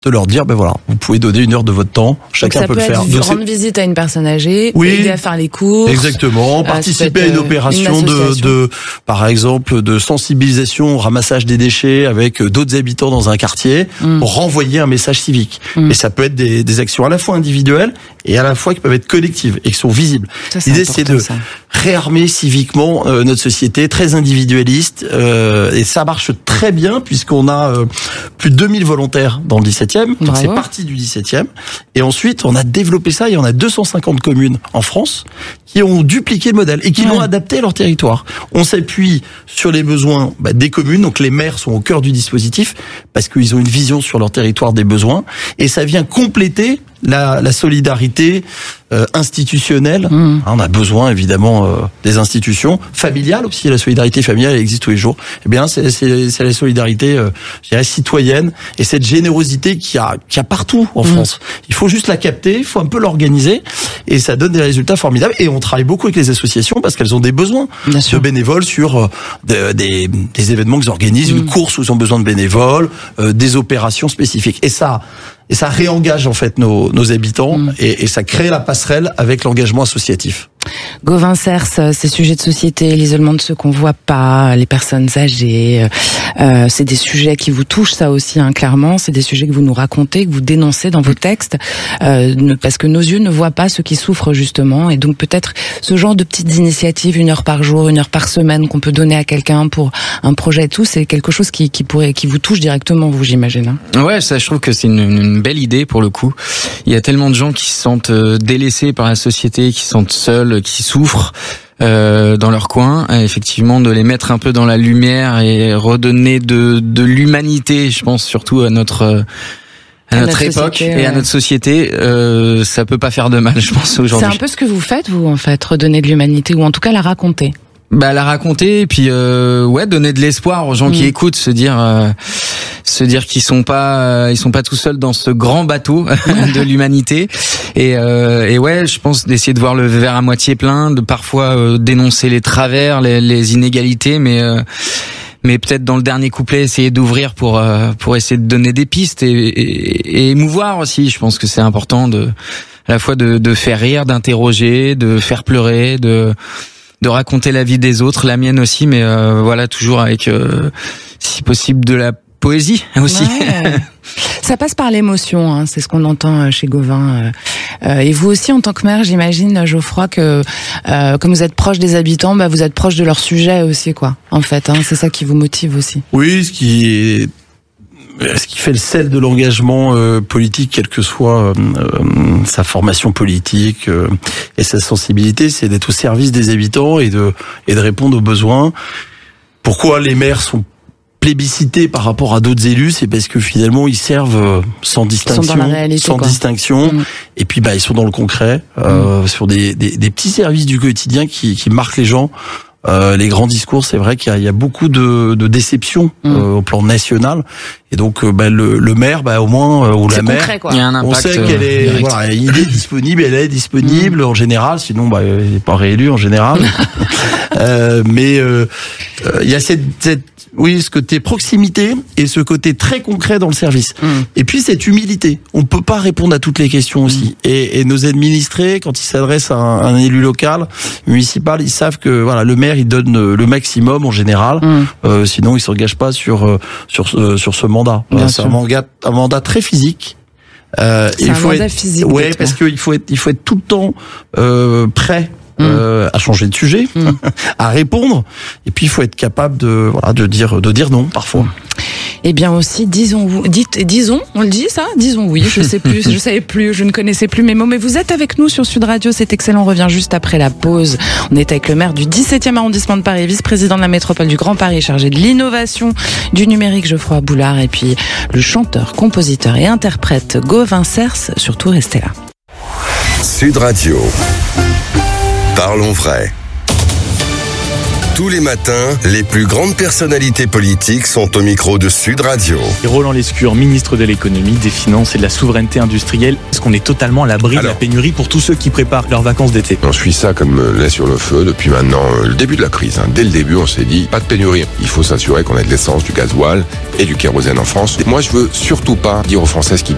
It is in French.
de leur dire, ben voilà, vous pouvez donner 1 heure de votre temps, chacun peut le faire. Donc rendre visite à une personne âgée, aider à faire les courses. Exactement, participer à une opération par exemple, de sensibilisation au ramassage des déchets avec d'autres habitants dans un quartier, pour renvoyer un message civique. Et ça peut être des actions à la fois individuelles et à la fois qui peuvent être collectives et qui sont visibles. L'idée, c'est de réarmer civiquement notre société, très individualiste, et ça marche très bien puisqu'on a plus de 2000 volontaires dans le 17e. Donc c'est parti du 17e. Et ensuite, on a développé ça. Il y en a 250 communes en France qui ont dupliqué le modèle et qui l'ont adapté à leur territoire. On s'appuie sur les besoins des communes. Donc les maires sont au cœur du dispositif parce qu'ils ont une vision sur leur territoire des besoins. Et ça vient compléter la solidarité institutionnelle. On a besoin évidemment des institutions familiales aussi. La solidarité familiale, elle existe tous les jours. Eh bien, c'est la solidarité, je dirais, citoyenne et cette générosité qu'il y a partout en France. Il faut juste la capter, il faut un peu l'organiser et ça donne des résultats formidables. Et on travaille beaucoup avec les associations parce qu'elles ont des besoins de bénévoles sur des événements qu'ils organisent, une course où ils ont besoin de bénévoles, des opérations spécifiques. Et ça réengage en fait nos habitants et ça crée la passerelle avec l'engagement associatif. Gauvin Cers, ces sujets de société, l'isolement de ceux qu'on voit pas, les personnes âgées, c'est des sujets qui vous touchent, ça aussi, clairement. C'est des sujets que vous nous racontez, que vous dénoncez dans vos textes, parce que nos yeux ne voient pas ceux qui souffrent justement. Et donc peut-être ce genre de petites initiatives, 1 heure par jour, 1 heure par semaine, qu'on peut donner à quelqu'un pour un projet et tout, c'est quelque chose qui vous touche directement, vous, j'imagine. Ouais, ça, je trouve que c'est une belle idée pour le coup. Il y a tellement de gens qui se sentent délaissés par la société, qui se sentent seuls, qui souffrent dans leur coin, effectivement de les mettre un peu dans la lumière et redonner de l'humanité, je pense surtout à notre époque et à notre société, ça peut pas faire de mal, je pense, aujourd'hui. C'est un peu ce que vous faites, vous, en fait, redonner de l'humanité, ou en tout cas la raconter. La raconter, et puis donner de l'espoir aux gens qui écoutent, se dire qu'ils sont pas tout seuls dans ce grand bateau de l'humanité. Et je pense d'essayer de voir le verre à moitié plein, de parfois dénoncer les travers, les inégalités, mais peut-être dans le dernier couplet essayer d'ouvrir pour essayer de donner des pistes et émouvoir aussi. Je pense que c'est important à la fois de faire rire, d'interroger, de faire pleurer, de raconter la vie des autres, la mienne aussi, mais toujours avec si possible de la poésie aussi. Ouais. Ça passe par l'émotion, c'est ce qu'on entend chez Gauvin. Et vous aussi, en tant que maire, j'imagine, Geoffroy, que comme vous êtes proche des habitants, vous êtes proche de leur sujet aussi, quoi. En fait, c'est ça qui vous motive aussi. Oui, ce qui fait le sel de l'engagement politique, quelle que soit sa formation politique et sa sensibilité, c'est d'être au service des habitants et de répondre aux besoins. Pourquoi les maires sont plébiscités par rapport à d'autres élus, c'est parce que finalement ils servent sans distinction, ils sont dans la réalité, distinction, et puis ils sont dans le concret, sur des petits services du quotidien qui marquent les gens. Les grands discours, c'est vrai qu'il y a beaucoup de déception au plan national, et donc le maire, au moins, ou la maire, il y a un impact, on sait qu'elle est, il est disponible, elle est disponible en général, sinon il n'est pas réélu en général. Mais il y a ce côté proximité et ce côté très concret dans le service. Et puis cette humilité. On peut pas répondre à toutes les questions aussi. Et nos administrés, quand ils s'adressent à un élu local, municipal, ils savent que le maire il donne le maximum en général. Sinon il s'engage pas sur ce mandat. C'est un mandat très physique. C'est un mandat physique. Ouais, parce qu'il faut être tout le temps prêt. À changer de sujet, à répondre, et puis il faut être capable de dire non parfois. Eh bien aussi, disons, on le dit ça ? Disons oui, je savais plus, je ne connaissais plus mes mots, mais vous êtes avec nous sur Sud Radio, c'est excellent, on revient juste après la pause. On est avec le maire du 17e arrondissement de Paris, vice-président de la métropole du Grand Paris, chargé de l'innovation, du numérique, Geoffroy Boulard, et puis le chanteur, compositeur et interprète Gauvin Cers, surtout restez là. Sud Radio. Parlons vrai. Tous les matins, les plus grandes personnalités politiques sont au micro de Sud Radio. Et Roland Lescure, ministre de l'économie, des finances et de la souveraineté industrielle. Est-ce qu'on est totalement à l'abri de la pénurie pour tous ceux qui préparent leurs vacances d'été ? On suit ça comme lait sur le feu depuis maintenant le début de la crise. Dès le début, on s'est dit, pas de pénurie. Il faut s'assurer qu'on ait de l'essence, du gasoil et du kérosène en France. Et moi, je veux surtout pas dire aux Français ce qu'ils